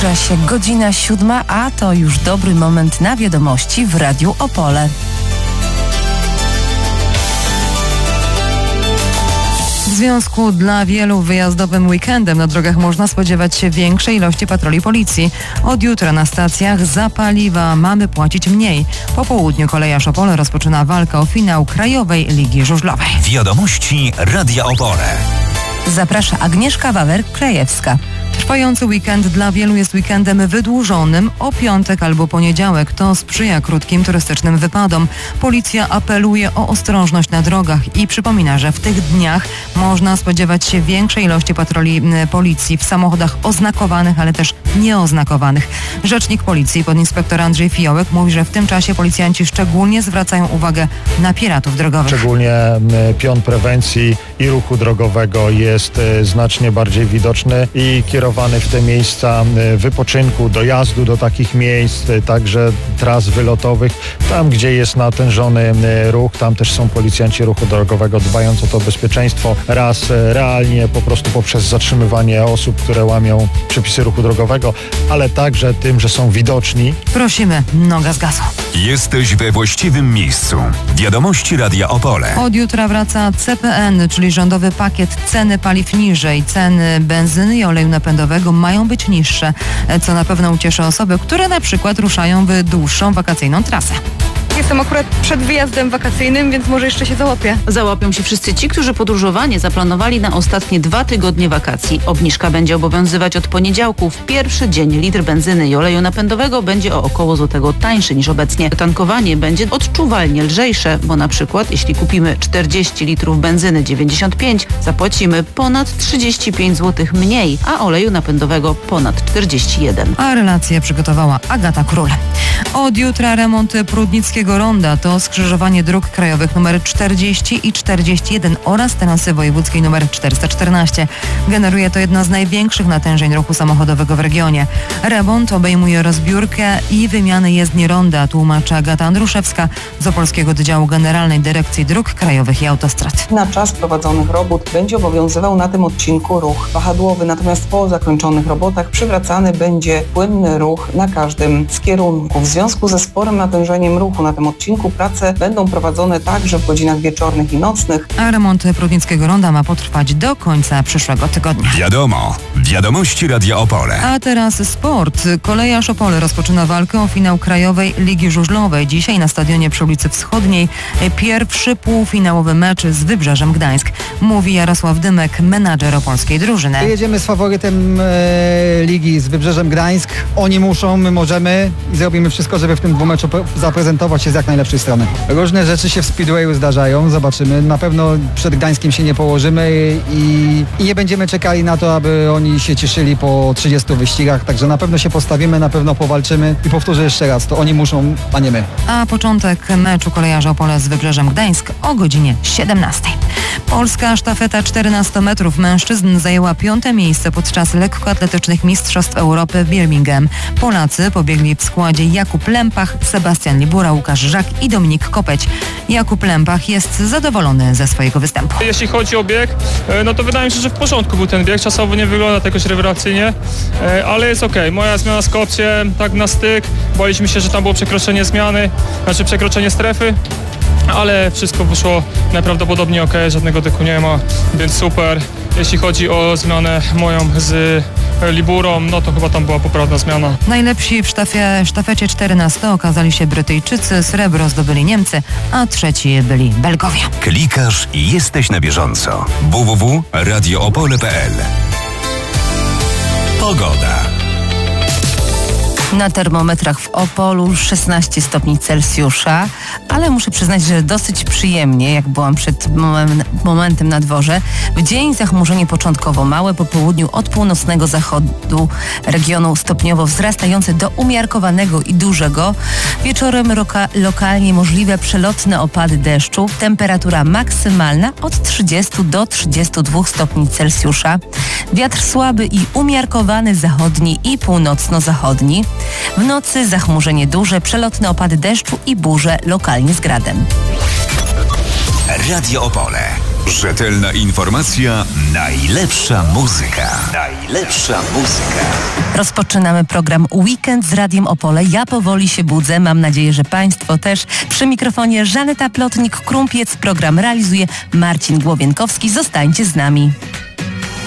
Zbliża się godzina 7, a to już dobry moment na wiadomości w Radiu Opole. W związku dla wielu wyjazdowym weekendem na drogach można spodziewać się większej ilości patroli policji. Od jutra na stacjach za paliwa mamy płacić mniej. Po południu Kolejarz Opole rozpoczyna walkę o finał Krajowej Ligi Żużlowej. Wiadomości Radia Opole. Zaprasza Agnieszka Wawer-Krajewska. Trwający weekend dla wielu jest weekendem wydłużonym o piątek albo poniedziałek. To sprzyja krótkim turystycznym wypadom. Policja apeluje o ostrożność na drogach i przypomina, że w tych dniach można spodziewać się większej ilości patroli policji w samochodach oznakowanych, ale też nieoznakowanych. Rzecznik policji, podinspektor Andrzej Fiołek, mówi, że w tym czasie policjanci szczególnie zwracają uwagę na piratów drogowych. Szczególnie pion prewencji i ruchu drogowego jest znacznie bardziej widoczny i kierowany w te miejsca wypoczynku, dojazdu do takich miejsc, także tras wylotowych. Tam, gdzie jest natężony ruch, tam też są policjanci ruchu drogowego, dbając o to bezpieczeństwo. Raz realnie po prostu poprzez zatrzymywanie osób, które łamią przepisy ruchu drogowego, ale także tym, że są widoczni. Prosimy, noga z gazu. Jesteś we właściwym miejscu. Wiadomości Radia Opole. Od jutra wraca CPN, czyli rządowy pakiet ceny paliw niżej. Ceny benzyny i oleju napędowego mają być niższe, co na pewno ucieszy osoby, które na przykład ruszają w dłuższą wakacyjną trasę. Jestem akurat przed wyjazdem wakacyjnym, więc może jeszcze się załapię. Załapią się wszyscy ci, którzy podróżowanie zaplanowali na ostatnie 2 tygodnie wakacji. Obniżka będzie obowiązywać od poniedziałku. W pierwszy dzień litr benzyny i oleju napędowego będzie o około złotego tańszy niż obecnie. Tankowanie będzie odczuwalnie lżejsze, bo na przykład jeśli kupimy 40 litrów benzyny 95, zapłacimy ponad 35 zł mniej, a oleju napędowego ponad 41. A relację przygotowała Agata Król. Od jutra remont Prudnickiego Ronda to skrzyżowanie dróg krajowych nr 40 i 41 oraz trasy wojewódzkiej nr 414. Generuje to jedno z największych natężeń ruchu samochodowego w regionie. Remont obejmuje rozbiórkę i wymianę jezdni ronda, tłumaczy Agata Andruszewska z Opolskiego Oddziału Generalnej Dyrekcji Dróg Krajowych i Autostrad. Na czas prowadzonych robót będzie obowiązywał na tym odcinku ruch wahadłowy, natomiast po zakończonych robotach przywracany będzie płynny ruch na każdym z kierunków. W związku ze sporym natężeniem ruchu na tym odcinku prace będą prowadzone także w godzinach wieczornych i nocnych. A remont Prudnickiego Ronda ma potrwać do końca przyszłego tygodnia. Wiadomo. Wiadomości Radia Opole. A teraz sport. Kolejarz Opole rozpoczyna walkę o finał Krajowej Ligi Żużlowej. Dzisiaj na stadionie przy ulicy Wschodniej pierwszy półfinałowy mecz z Wybrzeżem Gdańsk. Mówi Jarosław Dymek, menadżer opolskiej drużyny. Jedziemy z faworytem ligi z Wybrzeżem Gdańsk. Oni muszą, my możemy i zrobimy wszystko, żeby w tym dwumeczu zaprezentować się z jak najlepszej strony. Różne rzeczy się w speedwayu zdarzają, zobaczymy. Na pewno przed Gdańskiem się nie położymy i nie będziemy czekali na to, aby oni się cieszyli po 30 wyścigach, także na pewno się postawimy, na pewno powalczymy i powtórzę jeszcze raz, to oni muszą, a nie my. A początek meczu Kolejarza Opole z Wybrzeżem Gdańsk o godzinie 17. Polska sztafeta 14 metrów mężczyzn zajęła 5. miejsce podczas lekkoatletycznych Mistrzostw Europy w Birmingham. Polacy pobiegli w składzie Jakub Lempach, Sebastian Libura, Łukasz Żak i Dominik Kopeć. Jakub Lempach jest zadowolony ze swojego występu. Jeśli chodzi o bieg, no to wydaje mi się, że w porządku był ten bieg. Czasowo nie wygląda to jakoś rewelacyjnie, ale jest okej. Moja zmiana z kopciem, tak na styk. Baliśmy się, że tam było przekroczenie strefy. Ale wszystko wyszło najprawdopodobniej okej, żadnego deku nie ma, więc super. Jeśli chodzi o zmianę moją z Liburą, no to chyba tam była poprawna zmiana. Najlepsi w sztafecie 14 okazali się Brytyjczycy, srebro zdobyli Niemcy, a trzeci byli Belgowie. Klikasz i jesteś na bieżąco. www.radioopole.pl. Pogoda. Na termometrach w Opolu 16 stopni Celsjusza, ale muszę przyznać, że dosyć przyjemnie, jak byłam przed momentem na dworze. W dzień zachmurzenie początkowo małe, po południu od północnego zachodu regionu stopniowo wzrastające do umiarkowanego i dużego. Wieczorem lokalnie możliwe przelotne opady deszczu. Temperatura maksymalna od 30 do 32 stopni Celsjusza. Wiatr słaby i umiarkowany zachodni i północno-zachodni. W nocy zachmurzenie duże, przelotne opady deszczu i burze lokalnie z gradem. Radio Opole. Rzetelna informacja, najlepsza muzyka. Najlepsza muzyka. Rozpoczynamy program Weekend z Radiem Opole. Ja powoli się budzę. Mam nadzieję, że Państwo też. Przy mikrofonie Żaneta Plotnik-Krumpiec. Program realizuje Marcin Głowienkowski. Zostańcie z nami.